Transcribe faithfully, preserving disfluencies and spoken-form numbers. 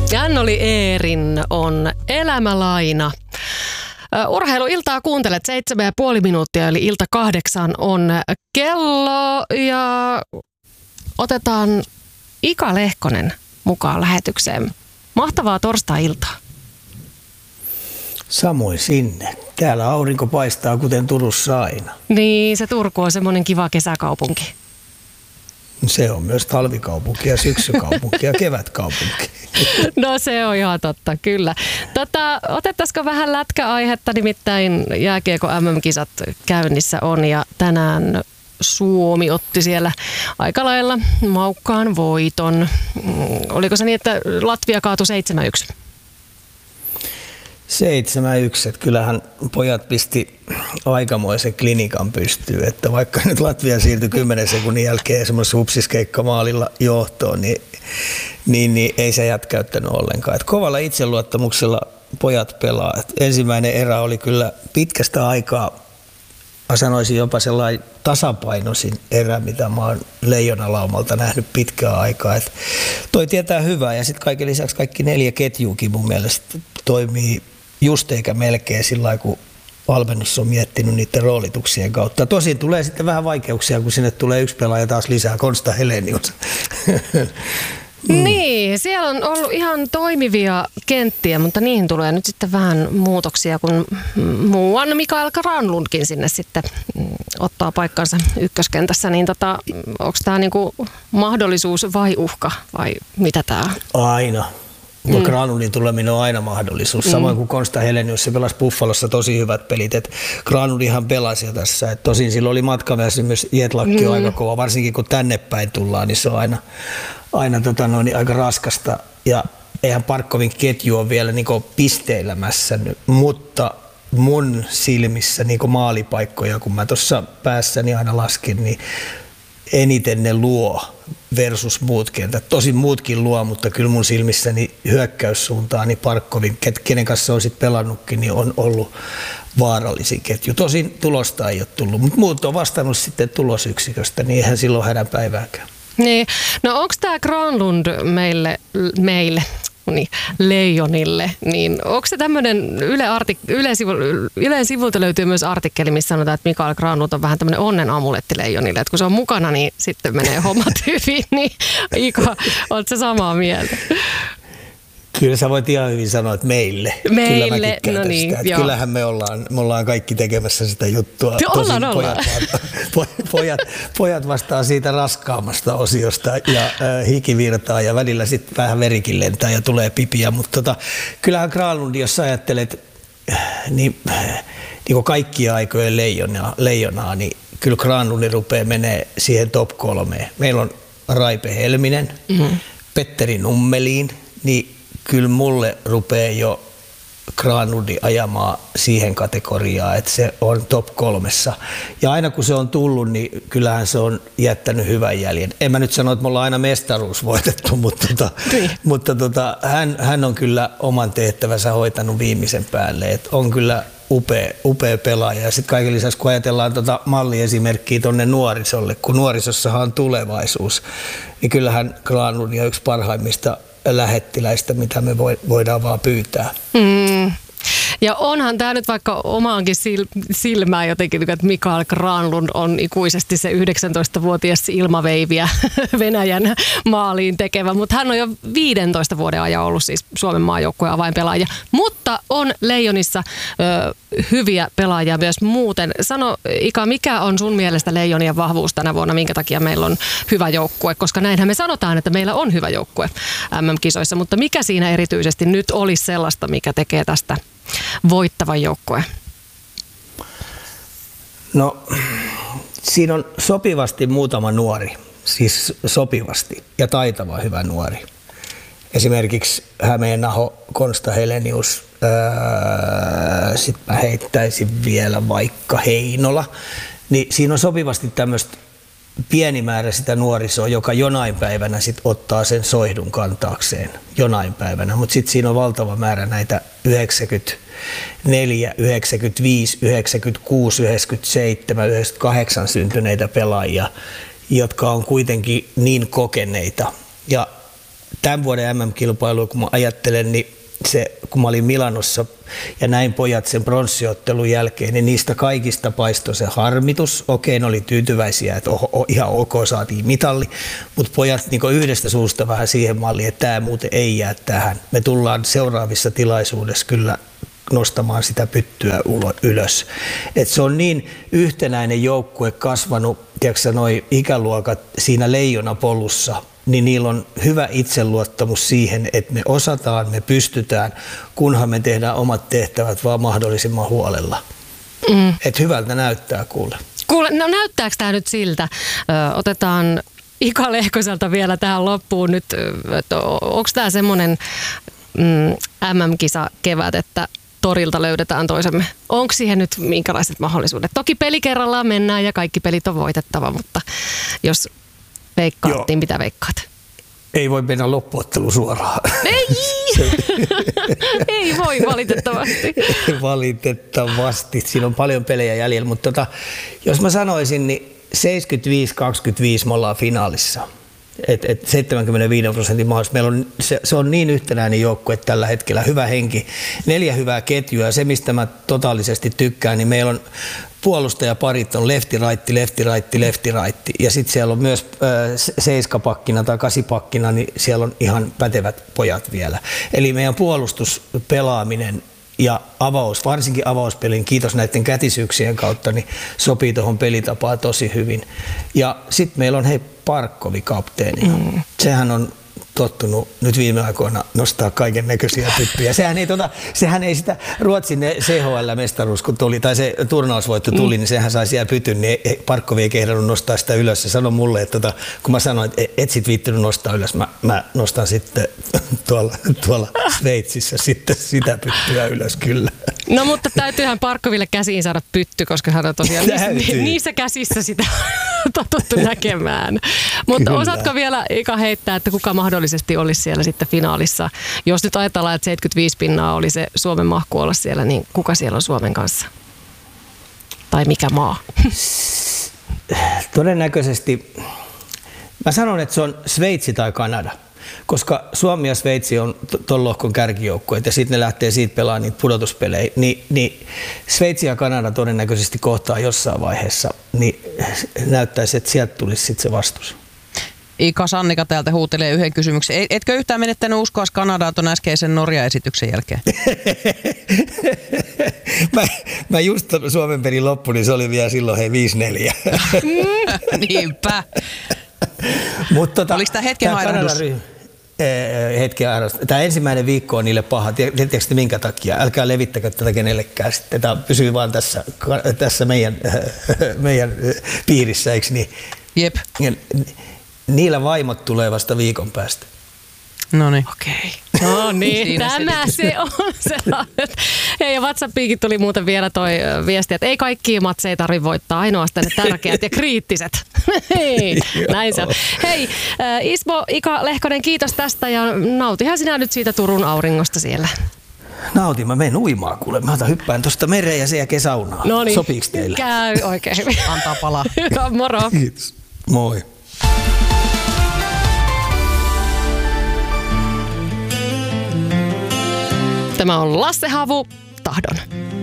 Jannoli Eerin on Elämälaina. Urheiluiltaa kuuntelet, seitsemän ja puoli minuuttia, eli ilta kahdeksan on kello ja otetaan Ika Lehkonen mukaan lähetykseen. Mahtavaa torstai-iltaa. Samoin sinne. Täällä aurinko paistaa kuten Turussa aina. Niin, se Turku on semmoinen kiva kesäkaupunki. Se on myös talvikaupunki ja syksykaupunki ja kevätkaupunki. No se on ihan totta, kyllä. Tota, otettaisiko vähän lätkäaihetta, nimittäin jääkiekko M M-kisat käynnissä on ja tänään Suomi otti siellä aika lailla maukkaan voiton. Oliko se niin, että Latvia kaatui seitsemän yksi? seitsemän yksi, että kyllähän pojat pisti aikamoisen klinikan pystyyn, että vaikka nyt Latvia siirtyi kymmenen sekunnin jälkeen semmoisessa hupsiskeikka maalilla johtoon, niin, niin, niin ei se jätkäyttänyt ollenkaan. Että kovalla itseluottamuksella pojat pelaa. Et ensimmäinen erä oli kyllä pitkästä aikaa, mä sanoisin jopa sellainen tasapainoisin erä, mitä mä oon Leijonalaumalta nähnyt pitkään aikaa. Et toi tietää hyvää ja sitten kaiken lisäksi kaikki neljä ketjuukin mun mielestä toimii just eikä melkein sillä lailla, kun valmennus on miettinyt niiden roolituksien kautta. Tosin tulee sitten vähän vaikeuksia, kun sinne tulee yksi pelaaja taas lisää, Konsta Helenius. Mm. Niin, siellä on ollut ihan toimivia kenttiä, mutta niihin tulee nyt sitten vähän muutoksia, kun muuan Mikael Granlundkin sinne sitten ottaa paikkansa ykköskentässä. Niin tota, onko tämä niinku mahdollisuus vai uhka vai mitä tämä on? Aina. Mm. Granlundin tuleminen on aina mahdollisuus. Samoin kuin Konsta Helenius, se pelasi Buffalossa tosi hyvät pelit. Et Granlundinhan pelasi jo tässä. Et tosin sillä oli matkaväsymys, jetlakki on mm. aika kova. Varsinkin kun tänne päin tullaan, niin se on aina, aina tota noin, aika raskasta. Ja eihän Parkkovin ketju ole vielä niinku pisteilemässä nyt, mutta mun silmissä niinku maalipaikkoja, kun mä tuossa päässäni aina laskin, niin eniten ne luo versus muut kentät. Tosin muutkin luo, mutta kyllä mun silmissäni hyökkäyssuuntaan niin Parkkovin, kenen kanssa on sitten pelannutkin, niin on ollut vaarallisin ketju. Tosin tulosta ei ole tullut, mutta muut on vastannut sitten tulosyksiköstä, niin eihän silloin hädän päivääkään. Niin. No onko tämä Granlund meille, meille niin, Leijonille, niin onko se tämmöinen Yle, artik- Yle, sivu, Ylen sivulta löytyy myös artikkeli, missä sanotaan, että Mikael Granlund on vähän tämmöinen onnen amuletti Leijonille, että kun se on mukana, niin sitten menee hommat hyvin, niin Ika, ootko sä samaa mieltä? Kyllä sä voit ihan hyvin sanoa, että meille. Meille, no niin, sitä. Kyllähän me ollaan, me ollaan kaikki tekemässä sitä juttua. Tosin ollaan, ollaan. Pojat, pojat, pojat vastaa siitä raskaammasta osiosta ja äh, hiki virtaa ja välillä sitten vähän verikin lentää ja tulee pipiä. Mutta tota, kyllähän Granlund, jos ajattelet niin, niin kaikkia aikojen leijonaa, leijonaa, niin kyllä Granlund rupeaa menee siihen top kolmeen. Meillä on Raipe Helminen, mm-hmm. Petteri Nummeliin, niin kyllä mulle rupeaa jo Granlundi ajamaan siihen kategoriaan, että se on top kolmessa. Ja aina kun se on tullut, niin kyllähän se on jättänyt hyvän jäljen. En mä nyt sano, että me ollaan aina mestaruus voitettu, mutta, tota, mutta tota, hän, hän on kyllä oman tehtävänsä hoitanut viimeisen päälle. Et on kyllä upea, upea pelaaja. Ja sitten kaiken lisäksi, kun ajatellaan tota malliesimerkkiä tuonne nuorisolle, kun nuorisossahan on tulevaisuus, niin kyllähän Granlund on yksi parhaimmista lähettiläistä, mitä me voidaan vaan pyytää. Mm. Ja onhan tämä nyt vaikka omaankin silmää jotenkin, että Mikael Granlund on ikuisesti se yhdeksäntoistavuotias ilmaveiviä Venäjän maaliin tekevä, mutta hän on jo viidentoista vuoden ajan ollut siis Suomen maajoukkueen avainpelaaja, mutta on Leijonissa ö, hyviä pelaajia myös muuten. Sano Ika, mikä on sun mielestä Leijonien vahvuus tänä vuonna, minkä takia meillä on hyvä joukkue, koska näinhän me sanotaan, että meillä on hyvä joukkue M M-kisoissa, mutta mikä siinä erityisesti nyt olisi sellaista, mikä tekee tästä voittavan joukkueen? No, siinä on sopivasti muutama nuori, siis sopivasti ja taitava hyvä nuori. Esimerkiksi Hämeenaho, Konsta Helenius, sitten mä heittäisin vielä vaikka Heinola. Niin siinä on sopivasti tämmöistä pieni määrä sitä nuorisoa, joka jonain päivänä sit ottaa sen soihdun kantaakseen, jonain päivänä, mutta sitten siinä on valtava määrä näitä yhdeksänkymmentäneljä, yhdeksänkymmentäviisi, yhdeksänkymmentäkuusi, yhdeksänkymmentäseitsemän, yhdeksänkymmentäkahdeksan syntyneitä pelaajia, jotka on kuitenkin niin kokeneita. Ja tämän vuoden M M-kilpailua, kun mä ajattelen, niin se, kun mä olin Milanossa ja näin pojat sen pronssiottelun jälkeen, niin niistä kaikista paistoi se harmitus. Okei, ne oli tyytyväisiä, että oh, oh, ihan ok, saatiin mitalli, mutta pojat niin yhdestä suusta vähän siihen malliin, että tämä muuten ei jää tähän. Me tullaan seuraavissa tilaisuudessa kyllä nostamaan sitä pyttyä ylös. Et se on niin yhtenäinen joukkue kasvanut, tiedätkö noi ikäluokat siinä leijonapolussa, niin niillä on hyvä itseluottamus siihen, että me osataan, me pystytään, kunhan me tehdään omat tehtävät vaan mahdollisimman huolella. Mm. Että hyvältä näyttää kuule. Kuule, no näyttääkö tämä nyt siltä? Ö, otetaan Ika Lehkoselta vielä tähän loppuun nyt, onko tämä semmoinen mm, M M-kisa kevät, että torilta löydetään toisemme. Onko siihen nyt minkälaiset mahdollisuudet? Toki peli kerrallaan mennään ja kaikki pelit on voitettava, mutta jos veikkaat, Joo. niin mitä veikkaat? Ei voi mennä loppuottelu suoraan. Ei! Ei voi valitettavasti. Valitettavasti. Siinä on paljon pelejä jäljellä, mutta tota, jos mä sanoisin, niin seitsemänkymmentäviisi kaksikymmentäviisi me ollaan finaalissa. Et, et seitsemänkymmentäviisi prosentin mahdollisuus. Meillä on, se, se on niin yhtenäinen joukkue tällä hetkellä, hyvä henki, neljä hyvää ketjua ja se, mistä mä totaalisesti tykkään, niin meillä on puolustajaparit on lefti, raitti, lefti, raitti, lefti, raitti ja sitten siellä on myös äh, seiskapakkina tai kasipakkina, niin siellä on ihan pätevät pojat vielä. Eli meidän puolustuspelaaminen ja avaus, varsinkin avauspelin, kiitos näiden kätisyyksien kautta, niin sopii tuohon pelitapaan tosi hyvin. Ja sitten meillä on hei Parkkovi kapteeni. Mm. Sehän on tottunut nyt viime aikoina nostaa kaiken näköisiä typpiä. Sehän ei, tota, sehän ei sitä Ruotsin C H L-mestaruus, kun tuli, tai se turnausvoitto tuli, mm. niin sehän sai siellä pytyn, niin Parkkovi ei kehdannut nostaa sitä ylös. Se sanoi mulle, että tota, kun mä sanoin, että et sit viittinyt nostaa ylös, mä, mä nostan sitten tuolla, tuolla Sveitsissä sitten sitä pyttyä ylös kyllä. No mutta täytyyhän Parkkoville käsiin saada pytty, koska hän on tosiaan niissä, niissä käsissä sitä totuttu näkemään. Mutta osaatko vielä Ika heittää, että kuka mahdollisesti olisi siellä sitten finaalissa? Jos nyt ajatellaan, että seitsemänkymmentäviisi pinnaa oli se Suomen mahku olla siellä, niin kuka siellä on Suomen kanssa? Tai mikä maa? Todennäköisesti, mä sanon, että se on Sveitsi tai Kanada. Koska Suomi ja Sveitsi on tuon lohkon kärkijoukkueet ja sitten ne lähtee siitä pelaamaan niitä pudotuspelejä, niin, niin Sveitsi ja Kanada todennäköisesti kohtaa jossain vaiheessa, niin näyttäisi, että sieltä tulisi sitten se vastus. Ika Sannika täältä huutelee yhden kysymyksen. Etkö yhtään menettänyt uskoa Kanadaa tuon äskeisen Norja-esityksen jälkeen? mä, mä just Suomen pelin loppu, niin se oli vielä silloin hei viisi neljä. Niinpä. Mut tota, oliko tämä hetken hairahdus? Hetken hairahdus. Tämä ensimmäinen viikko on niille paha. Tiedättekö te minkä takia? Älkää levittäkö tätä kenellekään. Sitten tämä pysyy vaan tässä, tässä meidän, meidän piirissä, eikö niin? Jep. Niillä vaimot tulee vasta viikon päästä. No niin. Okei. No niin, tämä se on sellainen. Hei, ja WhatsAppiinkin tuli muuten vielä toi viesti, että ei kaikkia matseja tarvitse voittaa, ainoastaan ne tärkeät ja kriittiset. Hei, näin se on. Hei, Ismo, Ika Lehkonen, kiitos tästä ja nautihan sinä nyt siitä Turun auringosta siellä. Nautin, mä menen uimaan kuule. Mä otan hyppään tuosta mereen ja sen jälkeen saunaan. No niin. Sopiiko teille? Käy oikein hyvin. Antaa palaa. Hyvä, moro. Kiitos. Moi. Tämä on Lasse Havu, Tahdon.